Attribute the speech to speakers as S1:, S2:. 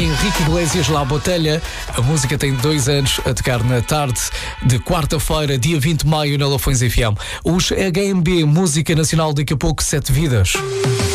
S1: Henrique Iglesias, La Botelha. A música tem 2 anos a tocar na tarde de quarta-feira, dia 20 de maio, na Lafões FM. Os HMB, Música Nacional, daqui a pouco, 7 vidas.